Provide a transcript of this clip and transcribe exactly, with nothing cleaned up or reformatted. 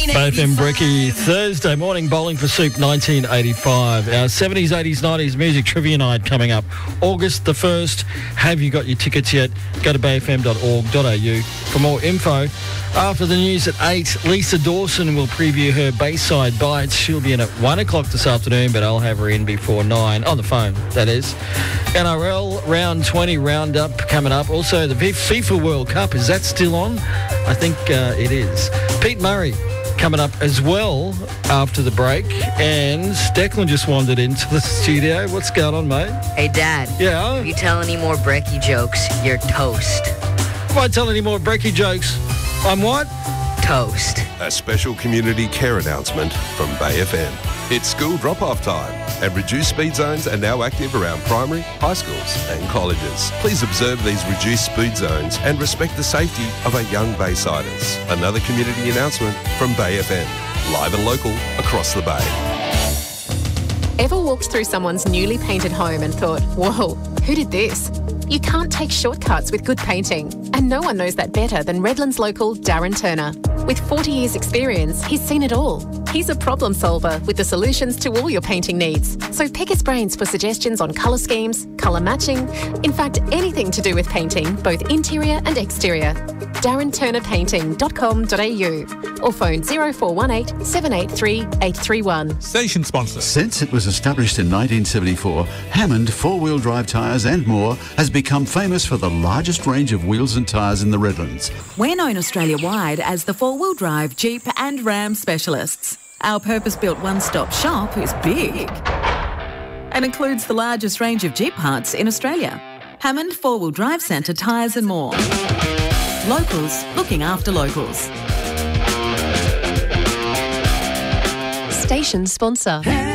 Bay F M Brekkie, Thursday morning bowling for soup nineteen eighty-five. Our seventies, eighties, nineties music trivia night coming up August the first. Have you got your tickets yet? Go to bay f m dot org dot a u for more info. After the news at eight, Lisa Dawson will preview her Bayside Bites. She'll be in at one o'clock this afternoon, but I'll have her in before nine, on the phone, that is. N R L Round twenty roundup coming up. Also, the FIFA World Cup, is that still on? I think uh, it is. Pete Murray coming up as well after the break. And Declan just wandered into the studio. What's going on, mate? Hey, Dad. Yeah? If you tell any more Brekkie jokes, you're toast. If I tell any more Brekkie jokes, I'm what? Toast. A special community care announcement from Bay F M. It's school drop-off time, and reduced speed zones are now active around primary, high schools and colleges. Please observe these reduced speed zones and respect the safety of our young Baysiders. Another community announcement from Bay F M. Live and local across the Bay. Ever walked through someone's newly painted home and thought, whoa, who did this? You can't take shortcuts with good painting, and no one knows that better than Redlands local Darren Turner. With forty years experience, he's seen it all. He's a problem solver with the solutions to all your painting needs. So pick his brains for suggestions on colour schemes, colour matching, in fact anything to do with painting, both interior and exterior. darren turner painting dot com dot a u or phone zero four one eight, seven eight three, eight three one. Station sponsor. Since it was established in nineteen seventy-four, Hammond four-wheel drive tyres and more has become famous for the largest range of wheels and tyres in the Redlands. We're known Australia-wide as the four-wheel drive, Jeep and Ram specialists. Our purpose-built one-stop shop is big and includes the largest range of Jeep parts in Australia. Hammond Four-Wheel Drive Centre tyres and more. Locals looking after locals. Station sponsor.